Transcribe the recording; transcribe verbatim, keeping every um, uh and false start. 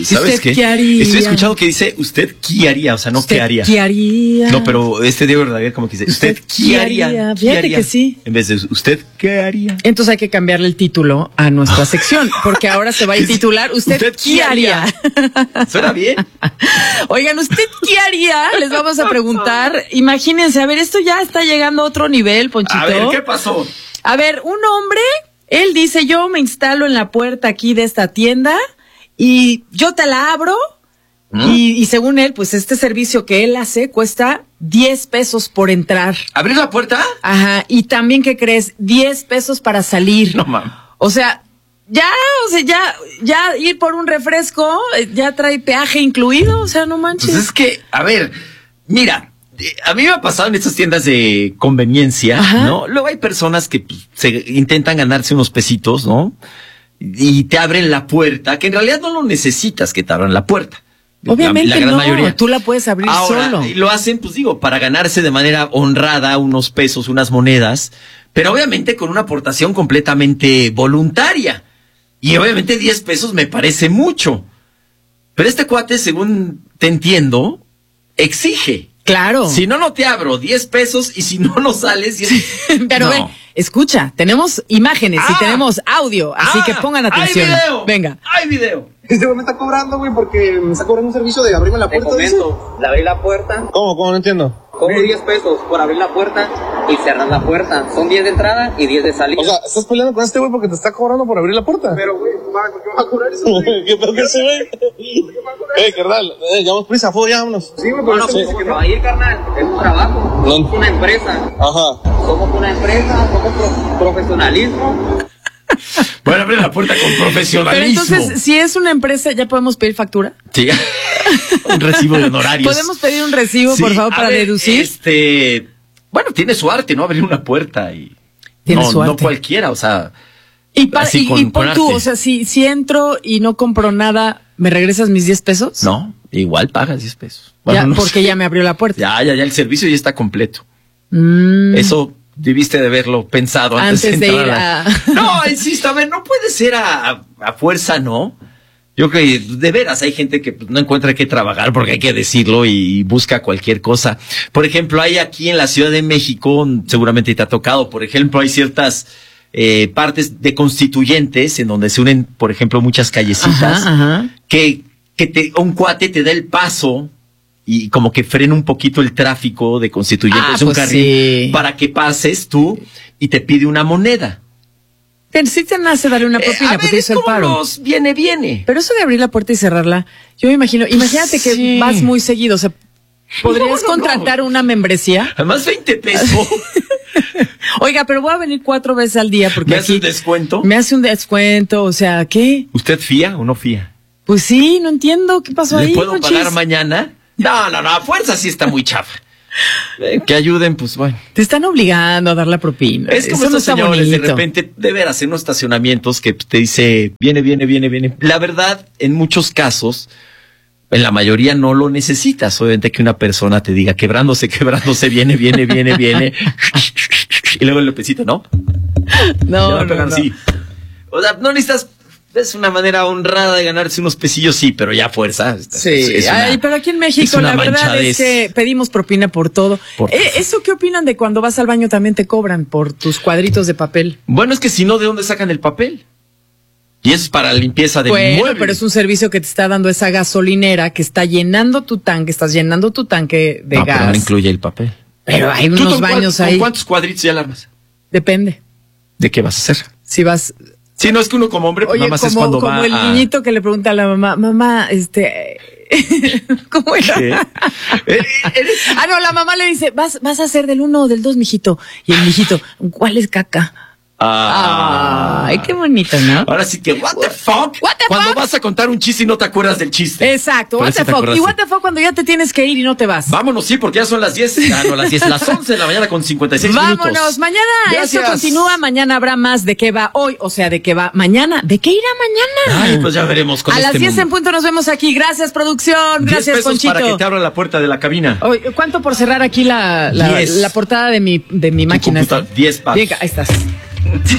¿sabes ¿Usted qué? qué haría? Estoy escuchando que dice, ¿usted qué haría? O sea, no ¿Usted qué haría. qué haría? No, pero este Diego Verdaguer como que dice, ¿usted, ¿Usted qué qué haría? haría? ¿Qué Fíjate haría? que sí. En vez de, ¿usted qué haría? Entonces hay que cambiarle el título a nuestra sección, porque ahora se va a titular ¿Usted, ¿Usted qué haría? ¿Suena bien? Oigan, ¿usted qué haría? Les vamos a preguntar. Imagínense, a ver, esto ya está llegando a otro nivel, Ponchito. A ver, ¿qué pasó? A ver, un hombre, él dice, yo me instalo en la puerta aquí de esta tienda y yo te la abro. ¿Mm? Y, y según él, pues este servicio que él hace cuesta diez pesos por entrar. ¿Abrir la puerta? Ajá, y también, ¿qué crees? diez pesos para salir. No, mames. O sea, ya, o sea, ya, ya ir por un refresco, ya trae peaje incluido, o sea, no manches. Pues es que, a ver, mira, a mí me ha pasado en estas tiendas de conveniencia, Ajá. ¿no? Luego hay personas que pues, se intentan ganarse unos pesitos, ¿no? Y te abren la puerta, que en realidad no lo necesitas que te abran la puerta. Obviamente la, la gran no, mayoría. Tú la puedes abrir Ahora, solo. Lo hacen, pues digo, para ganarse de manera honrada unos pesos, unas monedas, pero obviamente con una aportación completamente voluntaria. Y obviamente diez pesos me parece mucho. Pero este cuate, según te entiendo, exige. Claro. Si no, no te abro diez pesos y si no, no sales. diez... Pero no. ven, escucha, tenemos imágenes ah, y tenemos audio, así ah, que pongan atención. Hay video. Venga. Hay video. Este güey me está cobrando, güey, porque me está cobrando un servicio de abrirme la puerta. Te comento, le abrí la puerta. ¿Cómo? ¿Cómo? No entiendo. Cobro diez pesos por abrir la puerta y cerrar la puerta. Son diez de entrada y diez de salida. O sea, estás peleando con este güey porque te está cobrando por abrir la puerta. Pero, güey, ¿por qué va a cobrar eso? ¿Qué por qué ese güey? Eh, carnal, eh, llevamos prisa, fue, ya vámonos. Sí, güey, pero no, pues, que me va a ir, carnal. Es un trabajo. No. Somos una empresa. Ajá. Somos una empresa, somos pro profesionalismo. Bueno, abre la puerta con profesionalismo. Pero entonces, si es una empresa, ¿ya podemos pedir factura? Sí, un recibo de honorarios. ¿Podemos pedir un recibo, sí, por favor, para ver, deducir? Este, bueno, tiene su arte, ¿no? Abrir una puerta y... Tiene no, su arte. No cualquiera, o sea... Y, para, así y, con, y pon con tú, arte. o sea, si, si entro y no compro nada, ¿me regresas mis diez pesos? No, igual pagas diez pesos. Bueno, ya, no porque sé. ya me abrió la puerta. Ya, ya, ya, el servicio ya está completo. Mm. Eso... Debiste de haberlo pensado antes, antes de, de ir a... a... No, insisto, a ver, no puede ser a, a, a fuerza, ¿no? Yo creo que de veras hay gente que no encuentra qué trabajar, porque hay que decirlo, y busca cualquier cosa. Por ejemplo, hay aquí en la Ciudad de México, seguramente te ha tocado, por ejemplo, hay ciertas eh, partes de constituyentes en donde se unen, por ejemplo, muchas callecitas, ajá, ajá. que, que te, un cuate te da el paso y como que frena un poquito el tráfico de constituyentes, ah, un pues carril, sí. para que pases tú y te pide una moneda. Pero sí te nace darle una propina, eh, a porque ver, hizo el paro. Los viene, viene. Pero eso de abrir la puerta y cerrarla, yo me imagino, imagínate que sí. vas muy seguido, o sea, ¿podrías no, no, contratar no. una membresía? Además, veinte pesos. Oiga, pero voy a venir cuatro veces al día porque ¿Me aquí hace un descuento? me hace un descuento, o sea, ¿qué? ¿Usted fía o no fía? Pues sí, no entiendo qué pasó ¿Le ahí. puedo Conchis? pagar mañana? No, no, no, a fuerza sí está muy chafa. Eh, que ayuden, pues bueno. Te están obligando a dar la propina. Es como Eso no estos está señores, bonito. de repente, de veras, en unos estacionamientos que te dice, viene, viene, viene, viene. La verdad, en muchos casos, en la mayoría no lo necesitas. Obviamente que una persona te diga, quebrándose, quebrándose, viene, viene, viene, viene. Y luego el lopecito, ¿no? No, no, no. Sí. O sea, no necesitas... Es una manera honrada de ganarse unos pesillos, sí, pero ya fuerza. Sí, es una, ay, pero aquí en México la verdad manchadez. Es que pedimos propina por todo. Por eh, ¿Eso qué opinan de cuando vas al baño también te cobran por tus cuadritos de papel? Bueno, es que si no, ¿de dónde sacan el papel? Y eso es para limpieza de bueno, inmueble. Pero es un servicio que te está dando esa gasolinera que está llenando tu tanque, estás llenando tu tanque de no, gas. Pero no incluye el papel. Pero hay unos ¿Tú baños ¿con ahí. cuántos cuadritos ya alarmas? Depende. ¿De qué vas a hacer? Si vas... Sí, no, es que uno como hombre, pues Oye, nada más como, es cuando como va el a... niñito que le pregunta a la mamá, mamá, este... ¿Cómo era? ¿Qué? Ah, no, la mamá le dice, vas, vas a hacer del uno o del dos, mijito. Y el mijito, ¿cuál es caca? Ah. Ay, qué bonito, ¿no? Ahora sí que, what the fuck? What the cuando fuck? vas a contar un chiste y no te acuerdas del chiste. Exacto, Por what eso the te fuck. acordaste. Y what the fuck cuando ya te tienes que ir y no te vas. Vámonos, sí, porque ya son las diez. Ah, no, las diez, las once de la mañana con cincuenta y seis minutos. Vámonos, mañana Gracias. esto continúa, mañana habrá más de qué va hoy, o sea, de qué va mañana, de qué irá mañana. Ay, pues ya veremos con A este las diez mundo. en punto nos vemos aquí. Gracias, producción. diez Gracias, pesos Ponchito. para que te abra la puerta de la cabina. Oye, ¿cuánto por cerrar aquí la, la, diez. la portada de mi, de mi Tu máquina? computa- diez pagos. Venga, ahí estás.